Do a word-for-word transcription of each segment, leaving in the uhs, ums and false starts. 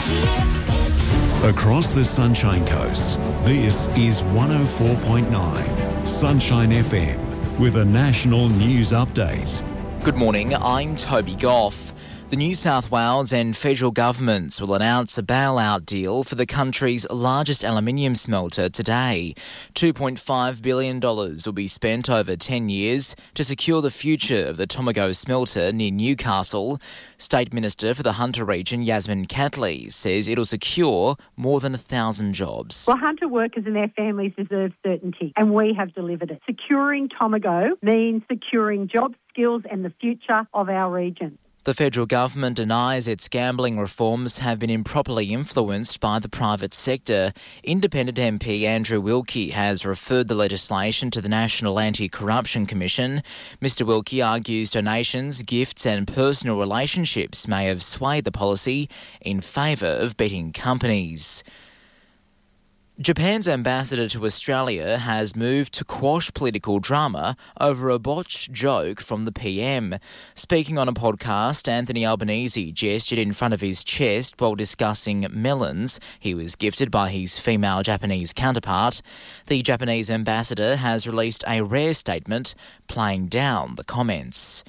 Across the Sunshine Coast, this is one oh four point nine Sunshine F M with a national news update. Good morning, I'm Toby Goff. The New South Wales and federal governments will announce a bailout deal for the country's largest aluminium smelter today. two point five billion dollars will be spent over ten years to secure the future of the Tomago smelter near Newcastle. State Minister for the Hunter region, Yasmin Catley, says it'll secure more than a thousand jobs. Well, Hunter workers and their families deserve certainty, and we have delivered it. Securing Tomago means securing jobs, skills and the future of our region. The federal government denies its gambling reforms have been improperly influenced by the private sector. Independent M P Andrew Wilkie has referred the legislation to the National Anti-Corruption Commission. Mister Wilkie argues donations, gifts and personal relationships may have swayed the policy in favour of betting companies. Japan's ambassador to Australia has moved to quash political drama over a botched joke from the P M. Speaking on a podcast, Anthony Albanese gestured in front of his chest while discussing melons he was gifted by his female Japanese counterpart. The Japanese ambassador has released a rare statement playing down the comments.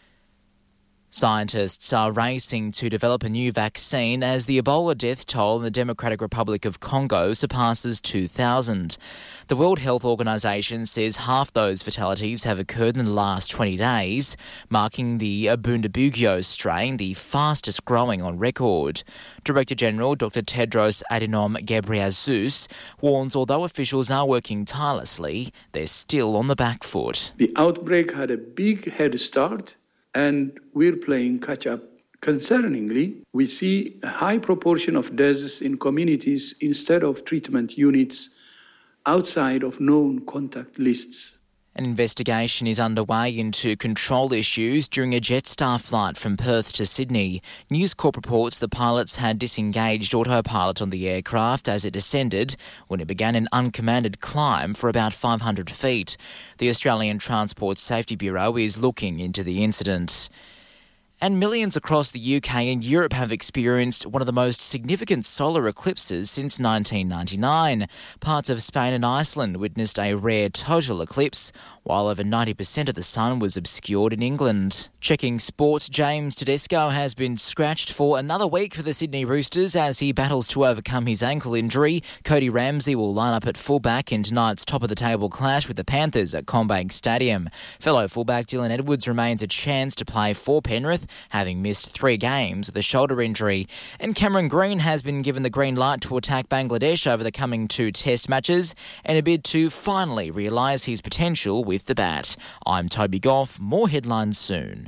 Scientists are racing to develop a new vaccine as the Ebola death toll in the Democratic Republic of Congo surpasses two thousand. The World Health Organization says half those fatalities have occurred in the last twenty days, marking the Bundibugyo strain the fastest growing on record. Director General Doctor Tedros Adhanom Ghebreyesus warns although officials are working tirelessly, they're still on the back foot. The outbreak had a big head start, and we're playing catch-up. Concerningly, we see a high proportion of deaths in communities instead of treatment units outside of known contact lists. An investigation is underway into control issues during a Jetstar flight from Perth to Sydney. News Corp reports the pilots had disengaged autopilot on the aircraft as it descended when it began an uncommanded climb for about five hundred feet. The Australian Transport Safety Bureau is looking into the incident. And millions across the U K and Europe have experienced one of the most significant solar eclipses since nineteen ninety-nine. Parts of Spain and Iceland witnessed a rare total eclipse, while over ninety percent of the sun was obscured in England. Checking sports, James Tedesco has been scratched for another week for the Sydney Roosters as he battles to overcome his ankle injury. Cody Ramsey will line up at fullback in tonight's top-of-the-table clash with the Panthers at CommBank Stadium. Fellow fullback Dylan Edwards remains a chance to play for Penrith, having missed three games with a shoulder injury. And Cameron Green has been given the green light to attack Bangladesh over the coming two test matches in a bid to finally realise his potential with the bat. I'm Toby Goff. More headlines soon.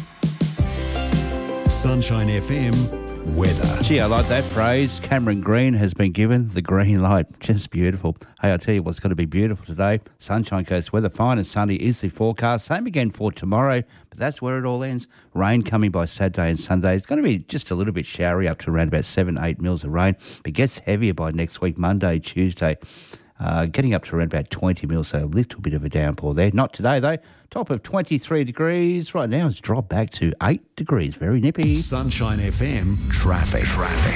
Sunshine F M weather. Gee, I like that phrase. Cameron Green has been given the green light. Just beautiful. Hey, I'll tell you what's going to be beautiful today. Sunshine Coast weather, fine and sunny is the forecast. Same again for tomorrow, but that's where it all ends. Rain coming by Saturday and Sunday. It's going to be just a little bit showery up to around about seven, eight mils of rain. But it gets heavier by next week, Monday, Tuesday. Uh, getting up to around about twenty mils, so a little bit of a downpour there. Not today, though. Top of twenty-three degrees. Right now, it's dropped back to eight degrees. Very nippy. Sunshine F M traffic. Traffic.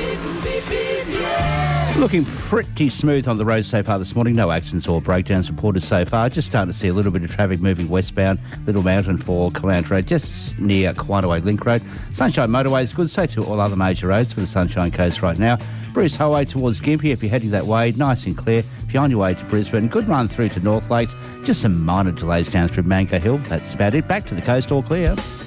Looking pretty smooth on the road so far this morning. No accidents or breakdowns reported so far. Just starting to see a little bit of traffic moving westbound. Little Mountain for Caloundra Road, just near Quanaway Link Road. Sunshine Motorway is good, so to all other major roads for the Sunshine Coast right now. Bruce Highway towards Gympie, if you're heading that way, nice and clear. If you're on your way to Brisbane, good run through to North Lakes. Just some minor delays down through Mango Hill. That's about it. Back to the coast, all clear.